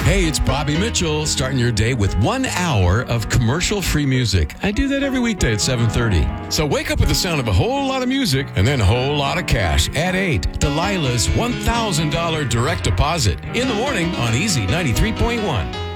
Hey, it's Bobby Mitchell, starting your day with 1 hour of commercial-free music. I do that every weekday at 7:30. So wake up with the sound of a whole lot of music and then a whole lot of cash. At 8, Delilah's $1,000 direct deposit. In the morning on Easy 93.1.